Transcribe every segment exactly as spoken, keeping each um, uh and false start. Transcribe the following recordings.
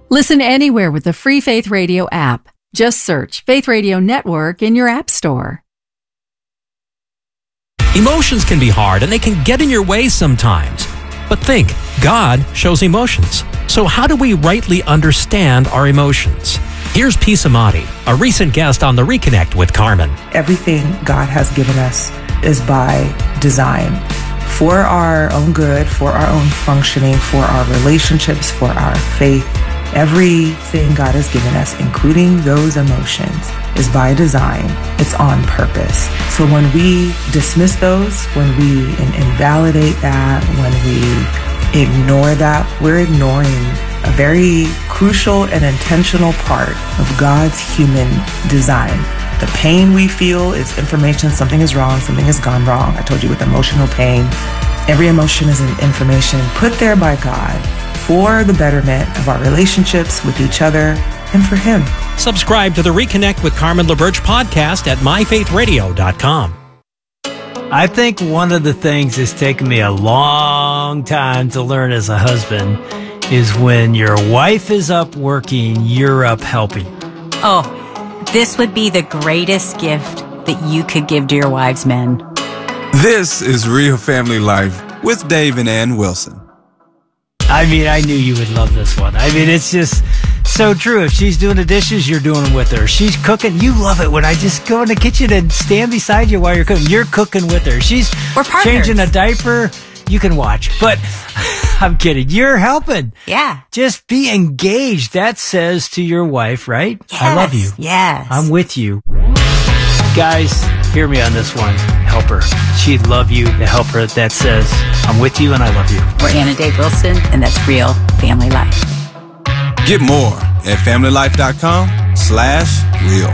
Listen anywhere with the free Faith Radio app. Just search Faith Radio Network in your app store. Emotions can be hard and they can get in your way sometimes. But think, God shows emotions. So how do we rightly understand our emotions? Here's Pisa Amati, a recent guest on the Reconnect with Carmen. Everything God has given us is by design. For our own good, for our own functioning, for our relationships, for our faith. Everything God has given us, including those emotions, is by design. It's on purpose. So when we dismiss those, when we invalidate that, when we ignore that, we're ignoring a very crucial and intentional part of God's human design. The pain we feel is information, something is wrong, something has gone wrong. I told you with emotional pain, every emotion is an information put there by God for the betterment of our relationships with each other and for Him. Subscribe to the Reconnect with Carmen LaBerge podcast at my faith radio dot com. I think one of the things that's taken me a long time to learn as a husband is when your wife is up working, you're up helping. Oh, this would be the greatest gift that you could give to your wives, men. This is Real Family Life with Dave and Ann Wilson. I mean, I knew you would love this one. I mean, it's just so true. If she's doing the dishes, you're doing them with her. She's cooking. You love it when I just go in the kitchen and stand beside you while you're cooking. You're cooking with her. She's We're partners. Changing a diaper. You can watch. But I'm kidding. You're helping. Yeah. Just be engaged. That says to your wife, right? Yes. I love you. Yes. I'm with you. Guys, hear me on this one. Help her. She'd love you to help her. That says, I'm with you and I love you. We're Ann and Dave Wilson, and that's Real Family Life. Get more at family life dot com slash real.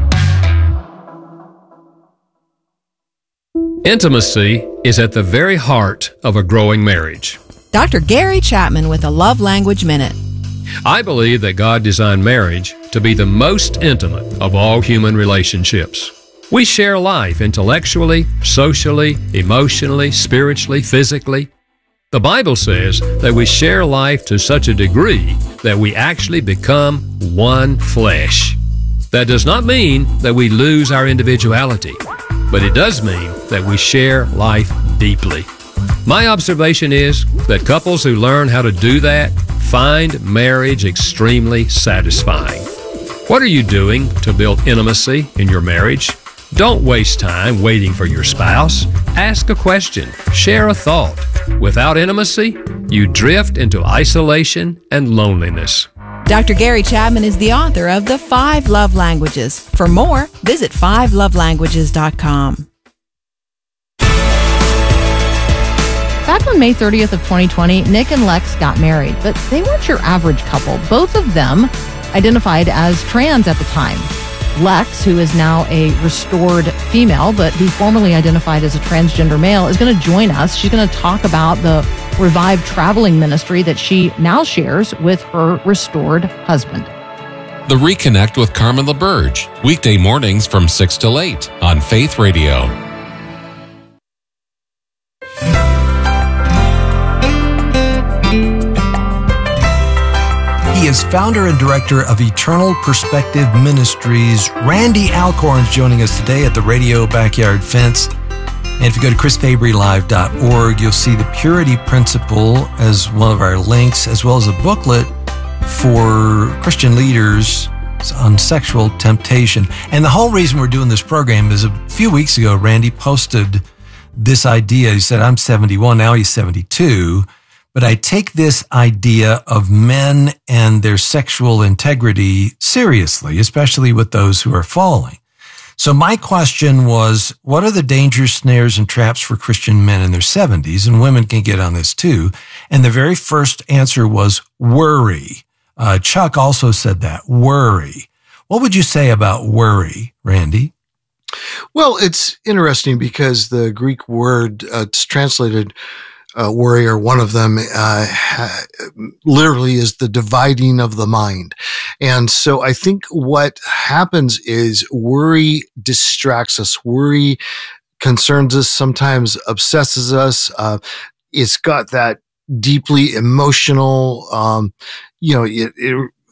Intimacy is at the very heart of a growing marriage. Doctor Gary Chapman with a Love Language Minute. I believe that God designed marriage to be the most intimate of all human relationships. We share life intellectually, socially, emotionally, spiritually, physically. The Bible says that we share life to such a degree that we actually become one flesh. That does not mean that we lose our individuality, but it does mean that we share life deeply. My observation is that couples who learn how to do that find marriage extremely satisfying. What are you doing to build intimacy in your marriage? Don't waste time waiting for your spouse. Ask a question. Share a thought. Without intimacy, you drift into isolation and loneliness. Doctor Gary Chapman is the author of The Five Love Languages. For more, visit five love languages dot com. Back on May thirtieth of twenty twenty, Nick and Lex got married, but they weren't your average couple. Both of them identified as trans at the time. Lex, who is now a restored female, but who formerly identified as a transgender male, is going to join us. She's going to talk about the Revive traveling ministry that she now shares with her restored husband. The Reconnect with Carmen LaBerge, weekday mornings from six till eight on Faith Radio. He is founder and director of Eternal Perspective Ministries. Randy Alcorn is joining us today at the Radio Backyard Fence. And if you go to chris fabry live dot org, you'll see the Purity Principle as one of our links, as well as a booklet for Christian leaders on sexual temptation. And the whole reason we're doing this program is a few weeks ago, Randy posted this idea. He said, I'm seventy-one, now he's seventy-two. But I take this idea of men and their sexual integrity seriously, especially with those who are falling. So my question was, what are the dangers, snares, and traps for Christian men in their seventies? And women can get on this too. And the very first answer was worry. Uh, Chuck also said that, worry. What would you say about worry, Randy? Well, it's interesting because the Greek word, uh, it's translated Uh, worry, or one of them, uh, ha- literally is the dividing of the mind. And so I think what happens is worry distracts us. Worry concerns us, sometimes obsesses us. Uh, it's got that deeply emotional, um, you know, it, it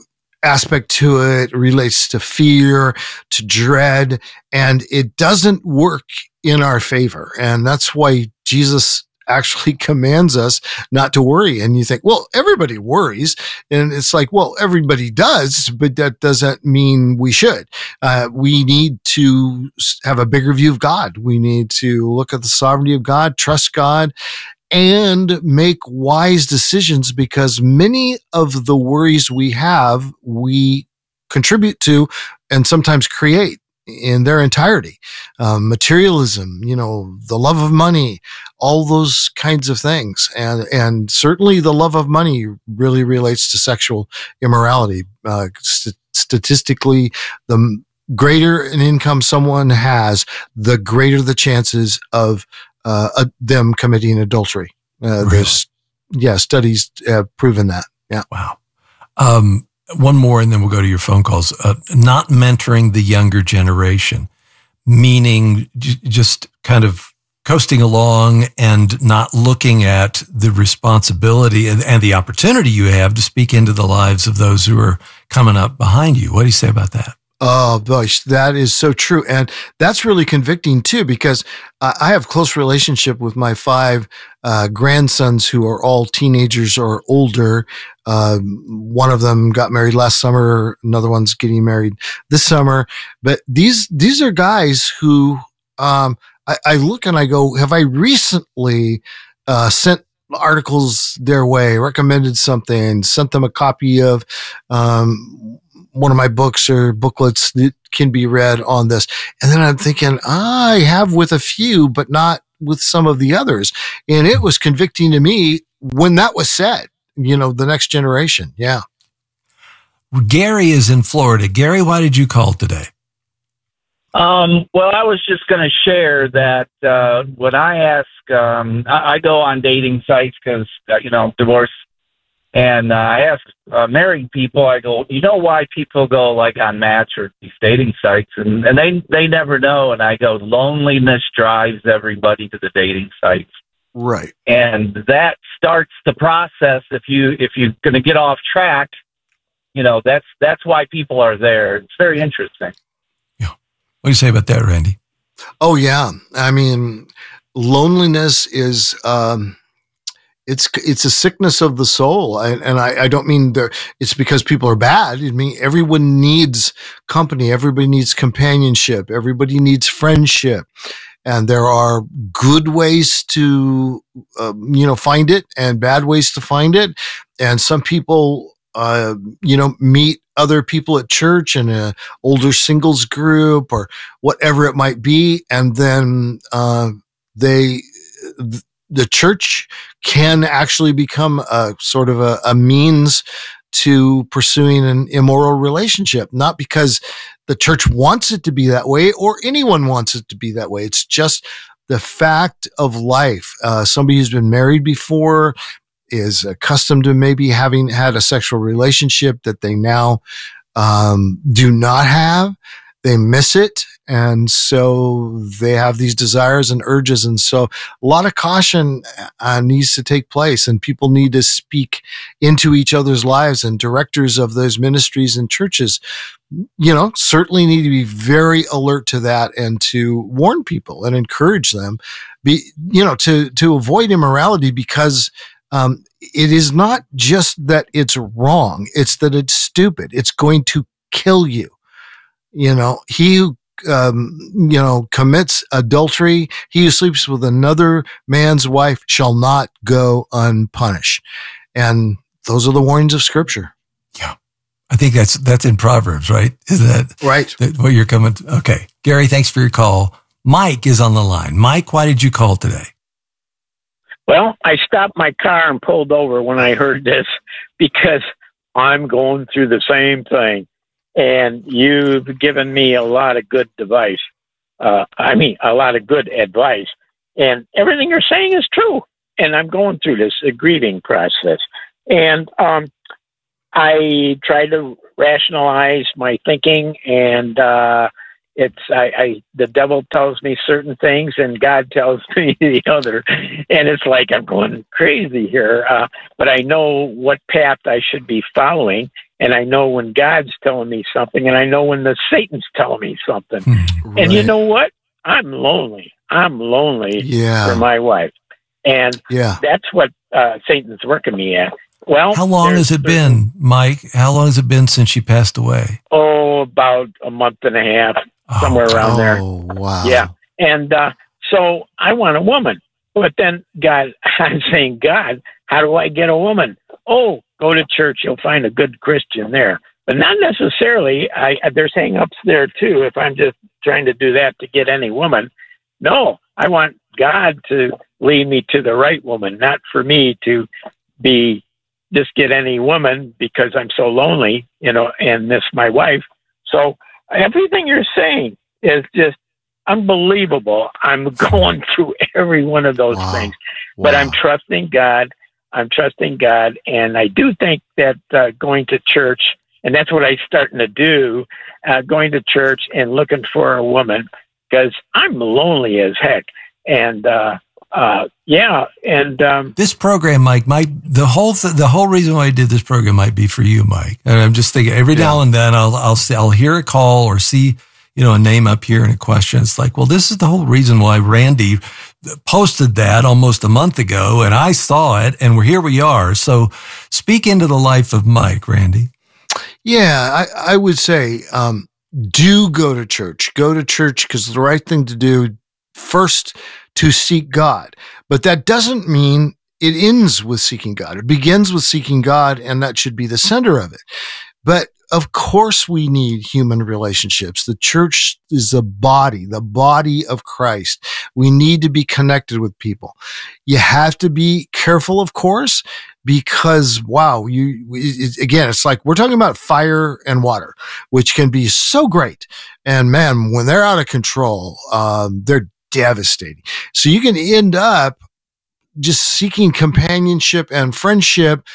aspect to it. It relates to fear, to dread, and it doesn't work in our favor. And that's why Jesus actually commands us not to worry. And you think, well, everybody worries. And it's like, well, everybody does, but that doesn't mean we should. Uh, we need to have a bigger view of God. We need to look at the sovereignty of God, trust God, and make wise decisions, because many of the worries we have, we contribute to and sometimes create in their entirety. Um, materialism, you know, the love of money, all those kinds of things. And, and certainly the love of money really relates to sexual immorality. Uh, st- statistically, the greater an income someone has, the greater the chances of uh, uh, them committing adultery. Uh, really? There's, yeah, studies have proven that. Yeah. Wow. Um, One more, and then we'll go to your phone calls. Uh, not mentoring the younger generation, meaning j- just kind of coasting along and not looking at the responsibility and, and the opportunity you have to speak into the lives of those who are coming up behind you. What do you say about that? Oh, gosh, that is so true. And that's really convicting too, because uh, I have close relationship with my five uh, grandsons who are all teenagers or older. Uh, one of them got married last summer. Another one's getting married this summer. But these, these are guys who, um, I, I look and I go, have I recently, uh, sent articles their way, recommended something, sent them a copy of, um, one of my books or booklets that can be read on this. And then I'm thinking, I have with a few, but not with some of the others. And it was convicting to me when that was said, you know, the next generation. Yeah. Gary is in Florida. Gary, why did you call today? Um, well, I was just going to share that uh, when I ask, um, I, I go on dating sites because, uh, you know, divorce. And uh, I ask uh, married people, I go, you know why people go like on Match or these dating sites? And, and they, they never know. And I go, loneliness drives everybody to the dating sites. Right. And that starts the process. If you, if you're going to get off track, you know, that's, that's why people are there. It's very interesting. Yeah. What do you say about that, Randy? Oh, yeah. I mean, loneliness is, um, It's it's a sickness of the soul, I, and I, I don't mean there. It's because people are bad. I mean, everyone needs company. Everybody needs companionship. Everybody needs friendship, and there are good ways to uh, you know find it, and bad ways to find it. And some people, uh, you know, meet other people at church in a older singles group or whatever it might be, and then uh, they. Th- The church can actually become a sort of a, a means to pursuing an immoral relationship, not because the church wants it to be that way or anyone wants it to be that way. It's just the fact of life. Uh, somebody who's been married before is accustomed to maybe having had a sexual relationship that they now um, do not have. They miss it. And so they have these desires and urges. And so a lot of caution uh, needs to take place, and people need to speak into each other's lives, and directors of those ministries and churches, you know, certainly need to be very alert to that and to warn people and encourage them be, you know, to, to avoid immorality, because um, it is not just that it's wrong. It's that it's stupid. It's going to kill you. You know, he who Um, you know, commits adultery, he who sleeps with another man's wife shall not go unpunished. And those are the warnings of Scripture. Yeah. I think that's, that's in Proverbs, right? Is that right? That what you're coming to? Okay. Gary, thanks for your call. Mike is on the line. Mike, why did you call today? Well, I stopped my car and pulled over when I heard this because I'm going through the same thing. And you've given me a lot of good advice. Uh, I mean, a lot of good advice. And everything you're saying is true. And I'm going through this uh, grieving process. And um, I try to rationalize my thinking. And uh, it's I, I the devil tells me certain things and God tells me the other, and it's like I'm going crazy here. Uh, but I know what path I should be following, and I know when God's telling me something, and I know when the Satan's telling me something. Right. And you know what? I'm lonely. I'm lonely yeah. for my wife, and yeah. that's what uh, Satan's working me at. Well, how long has it been, Mike? How long has it been since she passed away? Oh, about a month and a half, oh, somewhere around oh, there. Oh, wow. Yeah. And uh, so I want a woman. But then God, I'm saying, God, how do I get a woman? Oh, go to church. You'll find a good Christian there. But not necessarily. I, there's hang-ups there, too, if I'm just trying to do that to get any woman. No, I want God to lead me to the right woman, not for me to be just get any woman because I'm so lonely, you know, and miss my wife. So everything you're saying is just unbelievable. I'm going through every one of those wow. things, wow. but I'm trusting God. I'm trusting God. And I do think that uh, going to church, and that's what I'm starting to do, uh, going to church and looking for a woman, because I'm lonely as heck. And, uh, Uh, yeah, and um, this program, Mike, might the whole th- the whole reason why I did this program might be for you, Mike. And I'm just thinking every yeah. now and then I'll I'll see, I'll hear a call or see you know a name up here and a question. It's like, well, this is the whole reason why Randy posted that almost a month ago, and I saw it, and we're here we are. So, speak into the life of Mike, Randy. Yeah, I I would say um, do go to church. Go to church because the right thing to do first. To seek God. But that doesn't mean it ends with seeking God. It begins with seeking God, and that should be the center of it. But of course we need human relationships. The church is the body, the body of Christ. We need to be connected with people. You have to be careful, of course, because wow, you, it, again, it's like we're talking about fire and water, which can be so great. And man, when they're out of control, um, they're devastating. So you can end up just seeking companionship and friendship,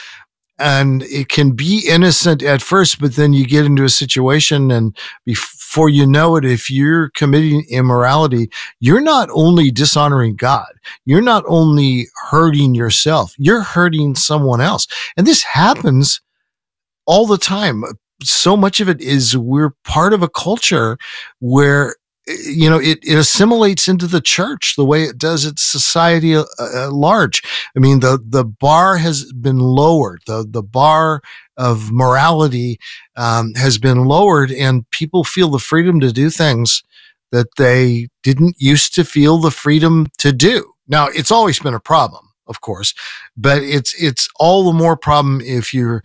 and it can be innocent at first, but then you get into a situation, and before you know it, if you're committing immorality, you're not only dishonoring God, you're not only hurting yourself, you're hurting someone else. And this happens all the time. So much of it is we're part of a culture where you know, it, it assimilates into the church the way it does its society at uh, large. I mean, the, the bar has been lowered. The, the bar of morality, um, has been lowered, and people feel the freedom to do things that they didn't used to feel the freedom to do. Now, it's always been a problem, of course, but it's, it's all the more problem if you're,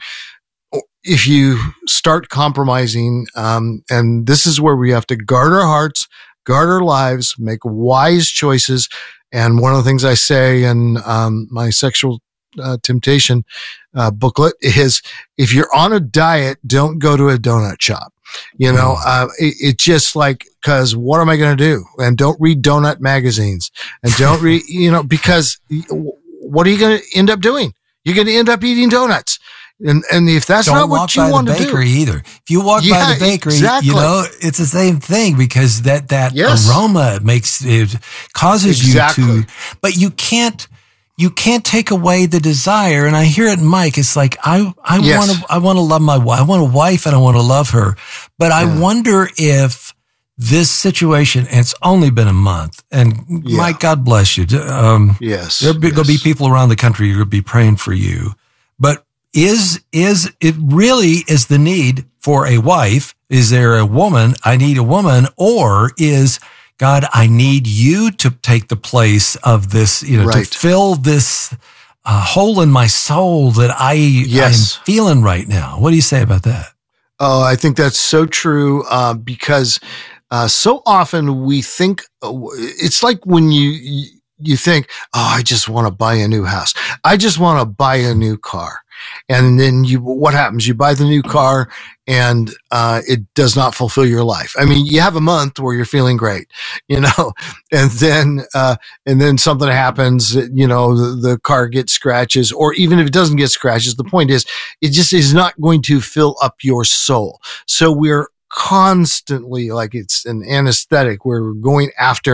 if you start compromising, um, and this is where we have to guard our hearts, guard our lives, make wise choices. And one of the things I say in um, my sexual uh, temptation uh, booklet is, if you're on a diet, don't go to a donut shop. You know, uh, it, it's just like, cause what am I going to do? And don't read donut magazines, and don't read, you know, because what are you going to end up doing? You're going to end up eating donuts. And and if that's Don't not what you want to do. Don't walk by the bakery either. If you walk yeah, by the bakery, exactly. you know, it's the same thing, because that, that yes. aroma makes, it causes exactly. you to, but you can't, you can't take away the desire. And I hear it in Mike. It's like, I, I yes. want to, I want to love my wife. I want a wife and I want to love her. But yeah. I wonder if this situation, and it's only been a month, and yeah. Mike, God bless you. Um, yes. There'll be, yes. there'll be people around the country who will be praying for you. But Is, is, it really is the need for a wife? Is there a woman? I need a woman. Or is, God, I need you to take the place of this, you know, right. to fill this uh, hole in my soul that I yes. am feeling right now. What do you say about that? Oh, I think that's so true, uh, because uh, so often we think, uh, it's like when you, you, you think, oh, I just want to buy a new house. I just want to buy a new car. And then you, what happens? You buy the new car, and uh, it does not fulfill your life. I mean, you have a month where you're feeling great, you know, and then, uh, and then something happens, you know, the, the car gets scratches, or even if it doesn't get scratches, the point is, it just is not going to fill up your soul. So we're constantly, like it's an anesthetic. We're going after